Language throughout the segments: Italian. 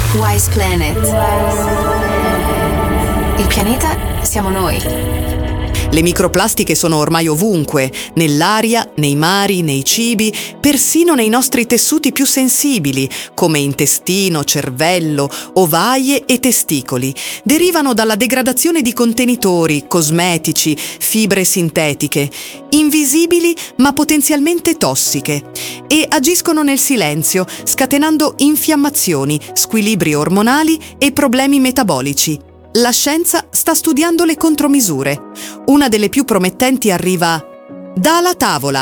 Wise Planet. Il pianeta siamo noi. Le microplastiche sono ormai ovunque, nell'aria, nei mari, nei cibi, persino nei nostri tessuti più sensibili, come intestino, cervello, ovaie e testicoli. Derivano dalla degradazione di contenitori, cosmetici, fibre sintetiche, invisibili ma potenzialmente tossiche, e agiscono nel silenzio, scatenando infiammazioni, squilibri ormonali e problemi metabolici. La scienza sta studiando le contromisure. Una delle più promettenti arriva dalla tavola.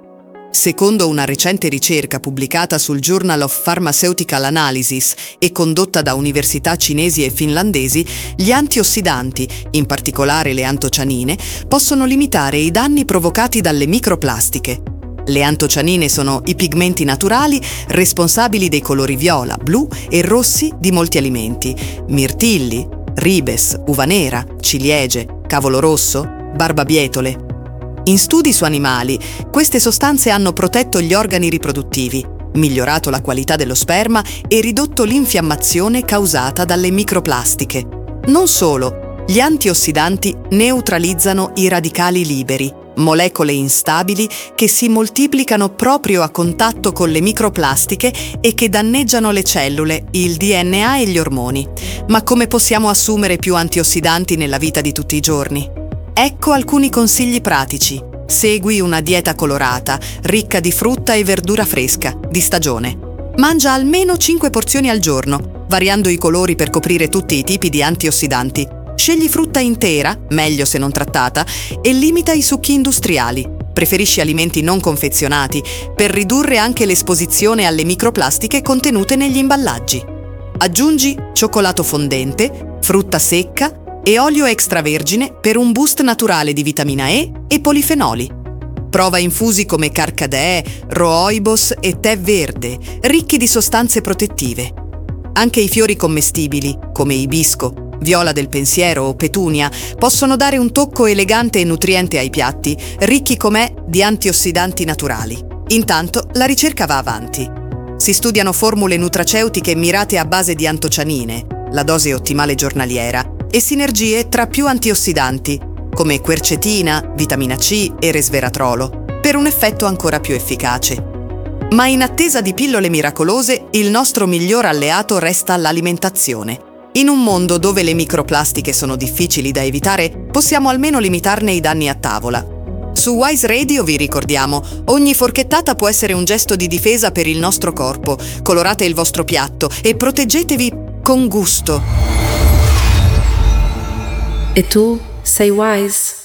Secondo una recente ricerca pubblicata sul Journal of Pharmaceutical Analysis e condotta da università cinesi e finlandesi, gli antiossidanti, in particolare le antocianine, possono limitare i danni provocati dalle microplastiche. Le antocianine sono i pigmenti naturali responsabili dei colori viola, blu e rossi di molti alimenti: mirtilli, ribes, uva nera, ciliegie, cavolo rosso, barbabietole. In studi su animali, queste sostanze hanno protetto gli organi riproduttivi, migliorato la qualità dello sperma e ridotto l'infiammazione causata dalle microplastiche. Non solo, gli antiossidanti neutralizzano i radicali liberi, molecole instabili che si moltiplicano proprio a contatto con le microplastiche e che danneggiano le cellule, il DNA e gli ormoni. Ma come possiamo assumere più antiossidanti nella vita di tutti i giorni? Ecco alcuni consigli pratici. Segui una dieta colorata, ricca di frutta e verdura fresca, di stagione. Mangia almeno 5 porzioni al giorno, variando i colori per coprire tutti i tipi di antiossidanti. Scegli frutta intera, meglio se non trattata, e limita i succhi industriali. Preferisci alimenti non confezionati per ridurre anche l'esposizione alle microplastiche contenute negli imballaggi. Aggiungi cioccolato fondente, frutta secca e olio extravergine per un boost naturale di vitamina E e polifenoli. Prova infusi come carcadè, rooibos e tè verde, ricchi di sostanze protettive. Anche i fiori commestibili, come ibisco, viola del pensiero o petunia, possono dare un tocco elegante e nutriente ai piatti, ricchi com'è di antiossidanti naturali. Intanto la ricerca va avanti. Si studiano formule nutraceutiche mirate a base di antocianine, la dose ottimale giornaliera, e sinergie tra più antiossidanti, come quercetina, vitamina C e resveratrolo, per un effetto ancora più efficace. Ma in attesa di pillole miracolose, il nostro miglior alleato resta l'alimentazione. In un mondo dove le microplastiche sono difficili da evitare, possiamo almeno limitarne i danni a tavola. Su Wise Radio vi ricordiamo, ogni forchettata può essere un gesto di difesa per il nostro corpo. Colorate il vostro piatto e proteggetevi con gusto. E tu sei Wise?